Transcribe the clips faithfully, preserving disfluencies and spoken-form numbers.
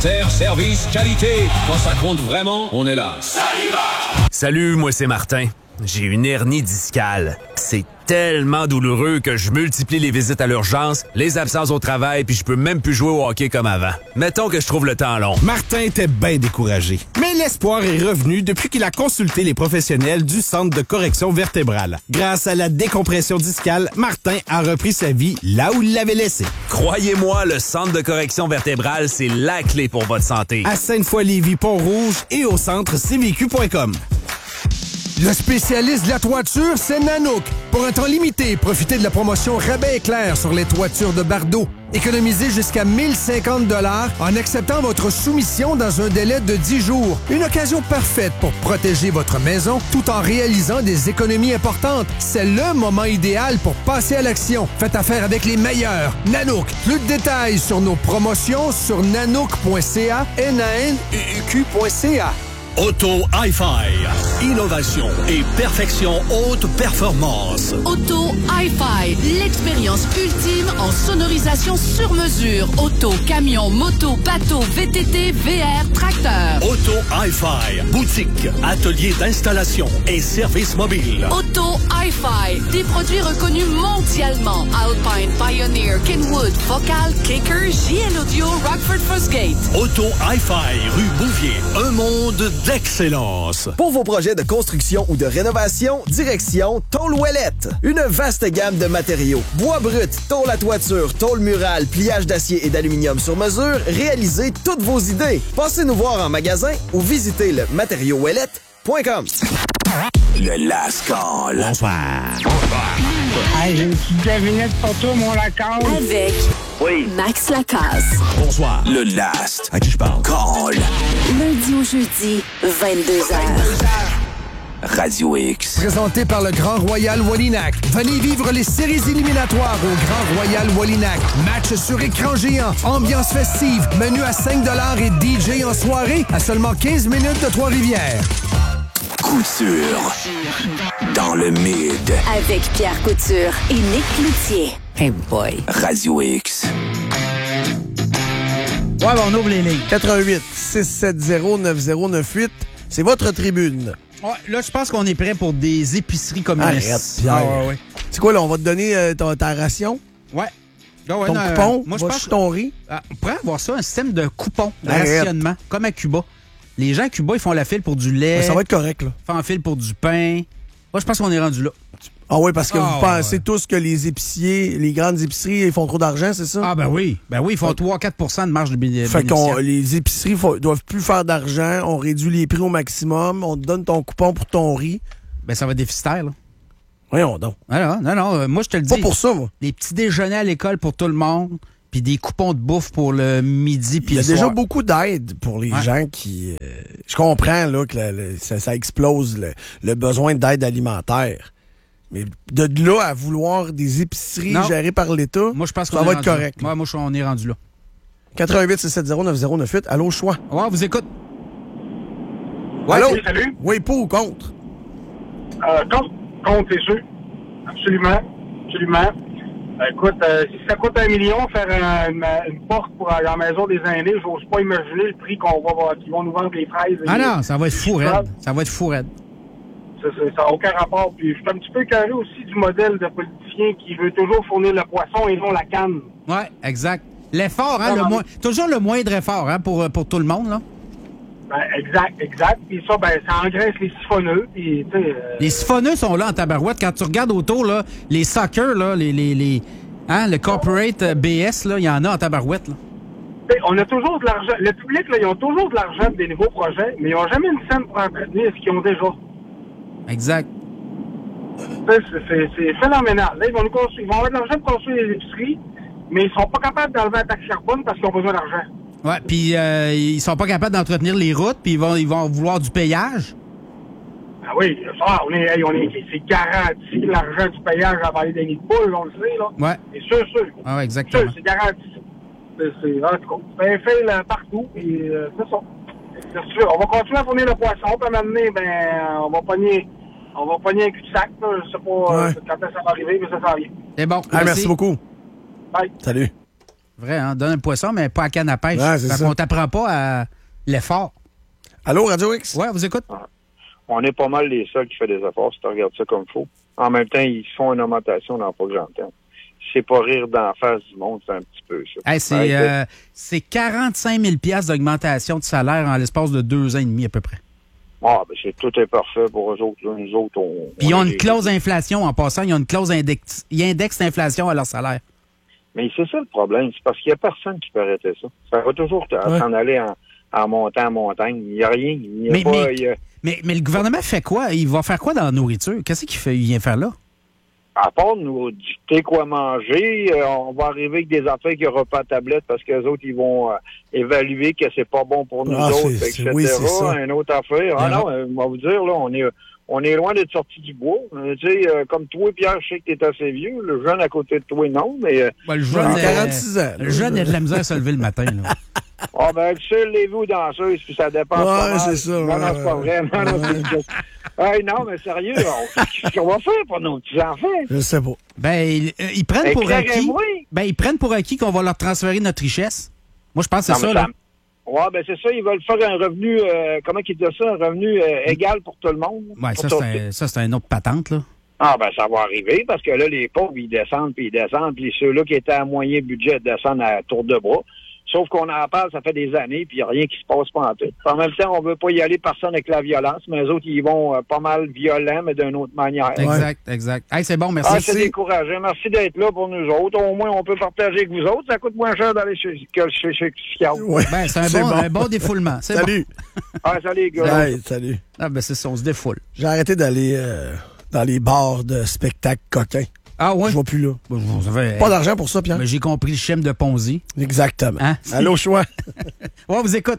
Commentaires, service, qualité. Quand ça compte vraiment, on est là. Ça y va! Salut, moi c'est Martin. J'ai une hernie discale. C'est tellement douloureux que je multiplie les visites à l'urgence, les absences au travail, puis je peux même plus jouer au hockey comme avant. Mettons que je trouve le temps long. Martin était bien découragé. Mais l'espoir est revenu depuis qu'il a consulté les professionnels du Centre de correction vertébrale. Grâce à la décompression discale, Martin a repris sa vie là où il l'avait laissée. Croyez-moi, le Centre de correction vertébrale, c'est la clé pour votre santé. À Sainte-Foy-Lévis, Pont-Rouge et au centre c v q point com. Le spécialiste de la toiture, c'est Nanook. Pour un temps limité, profitez de la promotion Rabais éclair sur les toitures de Bardeau. Économisez jusqu'à mille cinquante dollars en acceptant votre soumission dans un délai de dix jours. Une occasion parfaite pour protéger votre maison tout en réalisant des économies importantes. C'est le moment idéal pour passer à l'action. Faites affaire avec les meilleurs. Nanook. Plus de détails sur nos promotions sur nanook point c a, n a n u q point c a. Auto Hi-Fi. Innovation et perfection haute performance. Auto Hi-Fi. L'expérience ultime en sonorisation sur mesure. Auto, camion, moto, bateau, V T T, V R, tracteur. Auto Hi-Fi. Boutique, atelier d'installation et service mobile. Auto Hi-Fi. Des produits reconnus mondialement. Alpine, Pioneer, Kenwood, Focal, Kicker, J L Audio, Rockford Fosgate. Auto Hi-Fi. Rue Bouvier. Un monde d'excellence. Pour vos projets de construction ou de rénovation, direction Tôle Ouellette. Une vaste gamme de matériaux. Bois brut, tôle à toiture, tôle murale, pliage d'acier et d'aluminium sur mesure, réalisez toutes vos idées. Passez nous voir en magasin ou visitez le matériau ouellette point com. Le Last Call. Bonsoir. Hey, j'ai une petite devinette pour toi, mon Lacasse. Avec Oui. Max Lacasse. Bonsoir. Le Last À qui je parle? Call. Lundi au jeudi, vingt-deux heures. Radio X. Présenté par le Grand Royal Wallinac. Venez vivre les séries éliminatoires au Grand Royal Wallinac. Match sur écran géant, ambiance festive, menu à cinq dollars et D J en soirée à seulement quinze minutes de Trois-Rivières. Couture. Dans le mid. Avec Pierre Couture et Nick Cloutier. Hey boy. Radio X. Ouais, ben on ouvre les lignes. quatre un huit six sept zéro neuf zéro neuf huit. C'est votre tribune. Ouais, là, je pense qu'on est prêt pour des épiceries communistes. Arrête, Pierre. Ah, ouais, ouais. C'est quoi, là? On va te donner euh, ta, ta ration? Ouais. Ah ouais, Ton non, coupon? euh, moi, je va pense sur ton riz? Ah, on pourrait avoir ça, un système de coupons, de Arrête. rationnement, comme à Cuba. Les gens à Cuba, ils font la file pour du lait. Ben, ça va être correct, là. Ils font la file pour du pain. Moi, je pense qu'on est rendu là. Ah oui, parce que Ah, vous pensez ouais. tous que les épiciers, les grandes épiceries, ils font trop d'argent, c'est ça? Ah ben oui. Ben oui, ils font trois à quatre pour cent de marge de béné- Fait qu'on bénéficiaire. les épiceries faut- doivent plus faire d'argent, on réduit les prix au maximum, on te donne ton coupon pour ton riz. Ben ça va être déficitaire, là. Voyons donc. Ah, non, non, non. euh, Moi, je te le dis. Pas pour ça, moi. Les petits déjeuners à l'école pour tout le monde, puis des coupons de bouffe pour le midi puis Il y a le déjà soir. beaucoup d'aide pour les Ouais. gens qui... euh, je comprends là, que le- le- ça, ça explose le, le besoin d'aide alimentaire. Mais de là à vouloir des épiceries Non. gérées par l'État, Moi, je pense qu'on ça est va être rendu là. correct. là. Ouais, moi, je- on est rendu là. quatre un huit six sept zéro neuf zéro neuf huit. Allô, choix. Ouais, vous écoute. Allô? Oui, salut. Oui, pour ou contre? Euh, contre, contre, c'est sûr. Absolument. Absolument. Euh, écoute, euh, si ça coûte un million, faire un- une, une porte pour euh, la maison des aînés, j'ose pas imaginer le prix qu'on va voir, qu'ils vont nous vendre les fraises. et Ah les- non, ça va être fou les raide. Ça va être fou raide. Ça n'a aucun rapport. Puis je suis un petit peu carré aussi du modèle de politicien qui veut toujours fournir le poisson et non la canne. Ouais, exact. L'effort, hein, Ah, le non. moins, toujours le moindre effort, hein, pour, pour tout le monde, là. Ben, exact, exact. Puis ça, ben, ça engraisse les siphonneux. Puis, tu sais, euh, Les siphonneux sont là en tabarouette. Quand tu regardes autour, là, les soccer, là, les, les, les, hein, le corporate euh, B S, là, il y en a en tabarouette, là. tu sais, on a toujours de l'argent. Le public, là, ils ont toujours de l'argent pour des nouveaux projets, mais ils n'ont jamais une scène pour entretenir ce qu'ils ont déjà. Exact. Tu sais, C'est c'est- c'est phénoménal. Là, ils vont, nous construire, ils vont avoir de l'argent pour construire les épiceries, mais ils sont pas capables d'enlever la taxe carbone parce qu'ils ont besoin d'argent. Ouais, puis euh, ils sont pas capables d'entretenir les routes, puis ils vont, ils vont vouloir du payage. Ah oui, ça, on est, hey, on est, c'est garanti que l'argent du payage à parler des nids de poules, on le sait, là. Ouais. C'est sûr, sûr. Ah ouais, exactement. Sûr, c'est garanti. C'est, c'est, en tout cas, c'est un fait là, partout, et euh, c'est ça. C'est sûr. On va continuer à fournir le poisson, puis à un moment donné, ben, on va pogner, on va pogner un cul-de-sac, là. Je sais pas euh, Ouais. quand ça va arriver, mais ça s'en vient. C'est bon. Ah, merci beaucoup. Bye. Salut. Vrai, hein? Donne un poisson, mais pas à canne à pêche. Ouais, c'est Fait ça. qu'on t'apprend pas à l'effort. Allô, Radio X? Ouais, vous écoute. On est pas mal les seuls qui font des efforts si tu regardes ça comme il faut. En même temps, ils font une augmentation dans pas que j'entends. C'est pas rire d'en face du monde, c'est un petit peu ça. Hey, c'est, Ouais, euh, c'est quarante-cinq mille dollars d'augmentation de salaire en l'espace de deux ans et demi à peu près. Ah, ben c'est tout est parfait pour eux autres. Là. Nous autres, on. Puis ils on ont est- une clause d'inflation en passant. Ils ont une clause index. Ils indexent l'inflation à leur salaire. Mais c'est ça le problème, c'est parce qu'il n'y a personne qui peut arrêter ça. Ça va toujours t- Ouais. s'en aller en, en montant en montagne. Il n'y a rien. Il n'y a Mais, pas. mais, il y a- mais, mais le gouvernement fait quoi? Il va faire quoi dans la nourriture? Qu'est-ce qu'il fait, il vient faire là? À part nous dicter quoi manger, euh, on va arriver avec des affaires qui n'auront pas de tablette parce que les autres, ils vont euh, évaluer que c'est pas bon pour nous Ah, autres, c'est- et cetera. c'est- oui, c'est ça. Une autre affaire. Ah Il y non, aura- euh, on va vous dire, là, on est on est loin d'être sorti du bois. Euh, tu sais, euh, comme toi, Pierre, je sais que t'es assez vieux. Le jeune à côté de toi, non, mais euh, Ben, le jeune, Ah, euh, quarante-six ans. le jeune a de la misère à se lever le matin. Là. ah ben tu sais, les vues danseuses, puis ça dépend Ouais, pas mal. c'est ça, Non, ouais, non, c'est pas ouais. vrai. Non, non, c'est juste- Hey, non, mais sérieux, on- qu'est-ce qu'on va faire pour nos petits-enfants? Je sais pas. Ben, ils, euh, ils prennent pour acquis. Éclairez-moi. Ben, ils prennent pour acquis qu'on va leur transférer notre richesse. Moi, je pense que c'est Non, ça, mais là. Ouais, ben c'est ça, ils veulent faire un revenu, euh, comment qu'ils disent ça, un revenu euh, égal pour tout le monde. Ouais, ça, Pour c'est tout- un, ça, c'est un autre patente, là. Ah, ben ça va arriver, parce que là, les pauvres, ils descendent, puis ils descendent, puis ceux-là qui étaient à moyen budget descendent à tour de bras. Sauf qu'on en parle, ça fait des années, puis il n'y a rien qui se passe pas en tout. En même temps, on veut pas y aller personne avec la violence, mais les autres, ils vont euh, pas mal violents, mais d'une autre manière. Exact, exact. Hey, c'est bon, merci. Ah, c'est décourageant. Merci d'être là pour nous autres. Au moins, on peut partager avec vous autres. Ça coûte moins cher d'aller chez, que chez, chez Scout. Ouais, Ben, c'est un, c'est bon, bon. un bon défoulement. C'est Salut. Ah, salut, les gars. Hey, salut. Bon. Ah, ben, c'est ça, on se défoule. J'ai arrêté d'aller euh, dans les bars de spectacles coquins. Ah, ouais? Je vais plus là. Bon, ça fait- Pas d'argent pour ça, Pierre. Ben, j'ai compris le schéma de Ponzi. Exactement. Hein? Allô, choix. Ouais, vous écoute.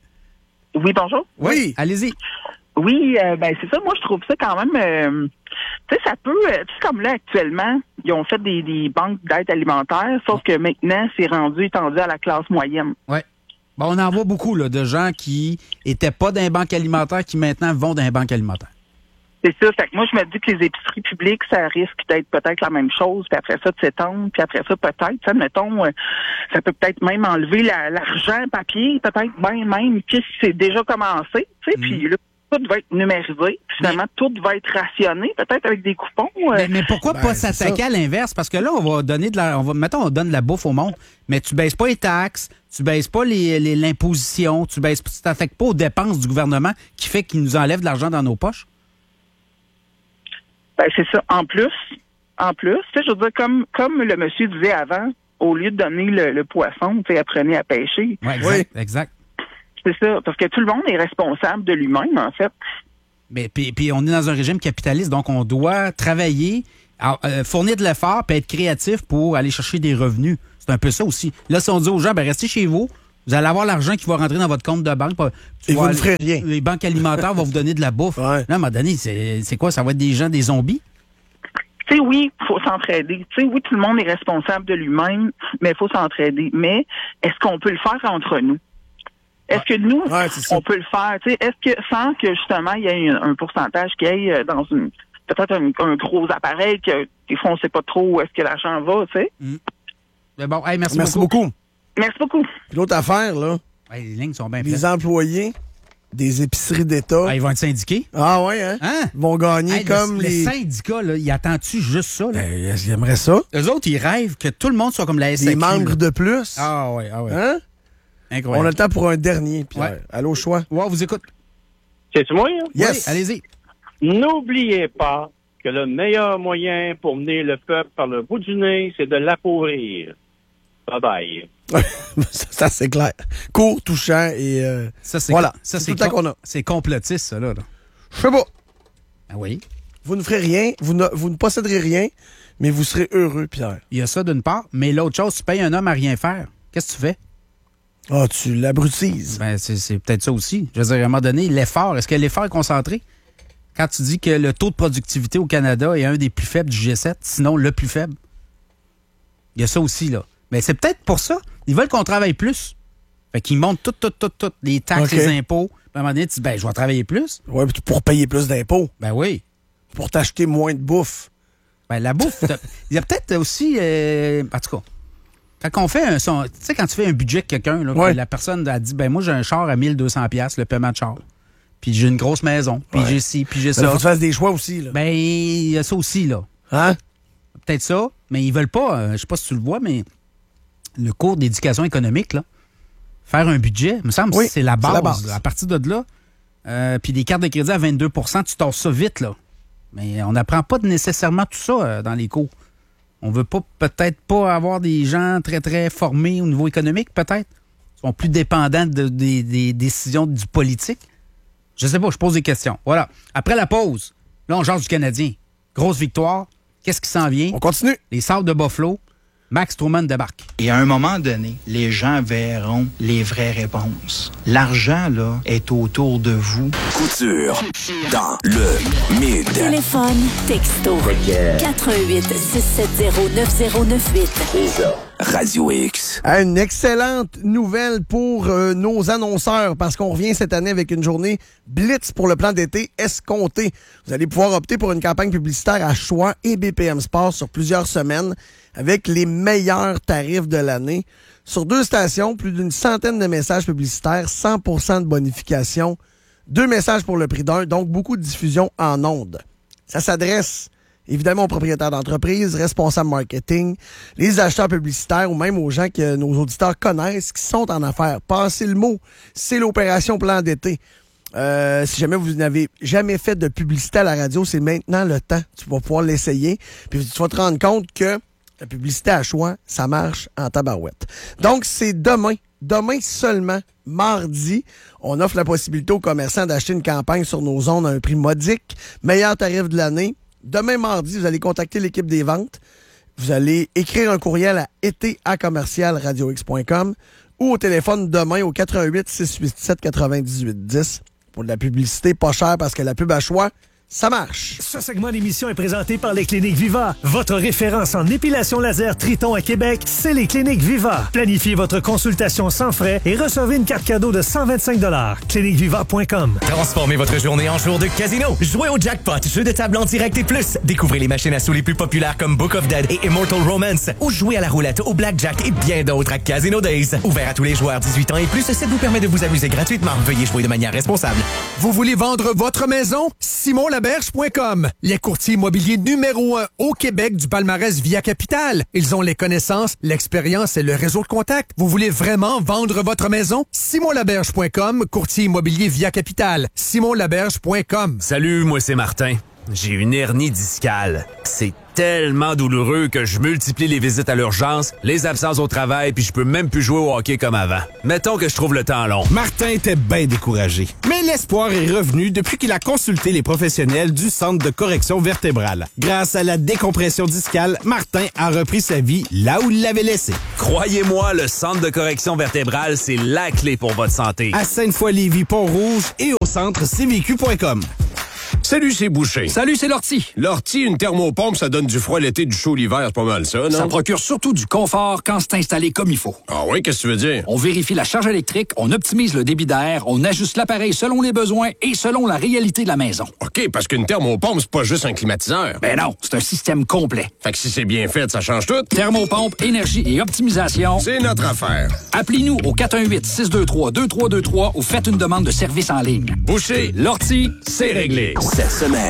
Oui, bonjour. Oui. Allez-y. Oui, euh, ben c'est ça. Moi, je trouve ça quand même. euh, tu sais, ça peut. euh, Tu sais, comme là actuellement, ils ont fait des, des banques d'aide alimentaire, sauf que maintenant, c'est rendu étendu à la classe moyenne. Ouais. Bon, on en voit beaucoup, là, de gens qui étaient pas dans les banques alimentaires qui maintenant vont dans les banques alimentaires. C'est ça. Fait que moi, je me dis que les épiceries publiques, ça risque d'être peut-être la même chose, puis après ça, de s'étendre, puis après ça, peut-être, ça, mettons, euh, ça peut peut-être même enlever la- l'argent papier, peut-être bien même, puis si c'est déjà commencé, tu sais, puis là, tout va être numérisé, puis finalement, tout va être rationné, peut-être avec des coupons. euh. Mais, mais pourquoi Ben, pas c'est s'attaquer ça. à l'inverse? Parce que là, on va donner de la. On va, mettons, on donne de la bouffe au monde, mais tu baisses pas les taxes, tu baisses pas les, les- l'imposition, tu baisses tu t'attaques pas aux dépenses du gouvernement qui fait qu'il nous enlève de l'argent dans nos poches. Ben, c'est ça. En plus, en plus, tu sais, je veux dire, comme, comme le monsieur disait avant, au lieu de donner le, le poisson, tu sais, apprenez à pêcher. Ouais, exact, exact. C'est ça. Parce que tout le monde est responsable de lui-même, en fait. Mais puis, puis on est dans un régime capitaliste, donc on doit travailler, à, euh, fournir de l'effort, puis être créatif pour aller chercher des revenus. C'est un peu ça aussi. Là, si on dit aux gens, ben restez chez vous, vous allez avoir l'argent qui va rentrer dans votre compte de banque. pas- tu Et vas vous ne aller- ferez rien. Les banques alimentaires vont vous donner de la bouffe. Ouais. Là, à un moment donné, c'est c'est quoi? Ça va être des gens, des zombies? Tu sais, oui, il faut s'entraider. Tu sais, oui, tout le monde est responsable de lui-même, mais il faut s'entraider. Mais est-ce qu'on peut le faire entre nous? Est-ce que nous, Ouais, c'est ça. on peut le faire? Tu sais, est-ce que sans que justement il y ait un, un pourcentage qui aille euh, dans une peut-être un, un gros appareil que des fois on sait pas trop où est-ce que l'argent va, tu sais? Mais bon, hey, merci, Merci beaucoup. beaucoup. Merci beaucoup. Puis l'autre affaire, là, Hey, les lignes sont bien les pleines. employés des épiceries d'État. Ah, ils vont être syndiqués. Ah ouais, hein? Hein? Ils vont gagner Hey, comme le, les... le syndicat, là, il attend-tu juste ça? Là? Ben, ils aimeraient ça. Eux autres, ils rêvent que tout le monde soit comme la S A Q. Des membres là. de plus. Ah ouais, ah ouais. Hein? On Incroyable. a le temps pour un dernier, Pierre. Ouais. Allô, choix? Ouais, vous écoute. C'est moi, hein? Yes. Oui, allez-y. N'oubliez pas que le meilleur moyen pour mener le peuple par le bout du nez, c'est de l'appauvrir. Bye-bye. ça, ça, c'est clair. Court, touchant et... euh, Ça, c'est voilà. ça, c'est c'est tout le temps com- qu'on a. C'est complotiste, ça, là. là. Je sais pas. Ah oui. Vous ne ferez rien, vous ne, vous ne posséderez rien, mais vous serez heureux, Pierre. Il y a ça d'une part, mais l'autre chose, tu payes un homme à rien faire. Qu'est-ce que tu fais? Ah, tu l'abrutises. Ben, c'est, c'est peut-être ça aussi. Je veux dire, à un moment donné, l'effort, est-ce que l'effort est concentré? Quand tu dis que le taux de productivité au Canada est un des plus faibles du G sept, sinon le plus faible, il y a ça aussi, là. Mais c'est peut-être pour ça. Ils veulent qu'on travaille plus. Fait qu'ils montent tout, tout, tout, tout, les taxes, OK. les impôts. Puis à un moment donné, tu dis, ben, je vais travailler plus. Ouais, puis pour payer plus d'impôts. Ben oui. Pour t'acheter moins de bouffe. Ben, la bouffe, t'as- il y a peut-être aussi... euh, en tout cas, Quand on fait un... Tu sais, quand tu fais un budget avec quelqu'un, là, ouais. la personne a dit, ben moi, j'ai un char à mille deux cents dollars, le paiement de char. Puis j'ai une grosse maison, puis ouais. j'ai ci, puis j'ai ça. Il faut que tu fasses des choix aussi, là. Ben, il y a ça aussi, là. Hein? Peut-être ça, mais ils veulent pas, euh, je sais pas si tu le vois, mais le cours d'éducation économique, là, faire un budget, il me semble oui, que c'est la base. C'est la base. À partir de là, euh, puis des cartes de crédit à vingt-deux pour cent, tu torses ça vite, là. Mais on n'apprend pas nécessairement tout ça euh, dans les cours. On veut pas peut-être pas avoir des gens très, très formés au niveau économique, peut-être. Ils sont plus dépendants de, de, des décisions du politique. Je sais pas, je pose des questions. Voilà. Après la pause, là, on jase du Canadien. Grosse victoire. Qu'est-ce qui s'en vient? On continue. Les Sables de Buffalo. Max Truman débarque. Et à un moment donné, les gens verront les vraies réponses. L'argent, là, est autour de vous. Couture dans le mid. Téléphone, texto. quatre un huit, six sept zéro, neuf zéro neuf huit. Radio X. Une excellente nouvelle pour euh, nos annonceurs parce qu'on revient cette année avec une journée blitz pour le plan d'été escompté. Vous allez pouvoir opter pour une campagne publicitaire à choix et B P M Sport sur plusieurs semaines avec les meilleurs tarifs de l'année. Sur deux stations, plus d'une centaine de messages publicitaires, cent pour cent de bonification, deux messages pour le prix d'un, donc beaucoup de diffusion en ondes. Ça s'adresse évidemment aux propriétaires d'entreprises, responsables marketing, les acheteurs publicitaires ou même aux gens que nos auditeurs connaissent qui sont en affaires. Passez le mot, c'est l'opération plan d'été. Euh, si jamais vous n'avez jamais fait de publicité à la radio, c'est maintenant le temps. Tu vas pouvoir l'essayer. Puis tu vas te rendre compte que la publicité à choix, ça marche en tabarouette. Donc, c'est demain. Demain seulement, mardi, on offre la possibilité aux commerçants d'acheter une campagne sur nos ondes à un prix modique, meilleur tarif de l'année. Demain mardi, vous allez contacter l'équipe des ventes. Vous allez écrire un courriel à été à commercial radio x point com ou au téléphone demain au quatre un huit, six huit sept, quatre-vingt-dix-huit dix pour de la publicité pas chère parce que la pub à choix, ça marche. Ce segment d'émission est présenté par les Cliniques Viva. Votre référence en épilation laser Triton à Québec, c'est les Cliniques Viva. Planifiez votre consultation sans frais et recevez une carte cadeau de cent vingt-cinq dollars. clinique viva point com. Transformez votre journée en jour de casino. Jouez au jackpot, jeu de table en direct et plus. Découvrez les machines à sous les plus populaires comme Book of Dead et Immortal Romance. Ou jouez à la roulette, au blackjack et bien d'autres à Casino Days. Ouvert à tous les joueurs dix-huit ans et plus, ça vous permet de vous amuser gratuitement. Veuillez jouer de manière responsable. Vous voulez vendre votre maison? Simon Laberge point com, les courtiers immobiliers numéro un au Québec du palmarès Via Capital. Ils ont les connaissances, l'expérience et le réseau de contacts. Vous voulez vraiment vendre votre maison? Simon Laberge point com, courtier immobilier Via Capital. Simon Laberge point com. Salut, moi c'est Martin. J'ai une hernie discale. C'est tellement douloureux que je multiplie les visites à l'urgence, les absences au travail, puis je peux même plus jouer au hockey comme avant. Mettons que je trouve le temps long. Martin était bien découragé. Mais l'espoir est revenu depuis qu'il a consulté les professionnels du Centre de correction vertébrale. Grâce à la décompression discale, Martin a repris sa vie là où il l'avait laissée. Croyez-moi, le Centre de correction vertébrale, c'est la clé pour votre santé. À Sainte-Foy-Lévis, Pont-Rouge et au centre c v q point com. Salut, c'est Boucher. Salut, c'est Lortie. Lortie, une thermopompe, ça donne du froid l'été, du chaud l'hiver, c'est pas mal ça, non? Ça procure surtout du confort quand c'est installé comme il faut. Ah oui, qu'est-ce que tu veux dire? On vérifie la charge électrique, on optimise le débit d'air, on ajuste l'appareil selon les besoins et selon la réalité de la maison. OK, parce qu'une thermopompe, c'est pas juste un climatiseur. Ben non, c'est un système complet. Fait que si c'est bien fait, ça change tout. Thermopompe, énergie et optimisation. C'est notre affaire. Appelez-nous au quatre un huit, six deux trois, deux trois deux trois ou faites une demande de service en ligne. Boucher, Lortie, c'est réglé. Cette semaine,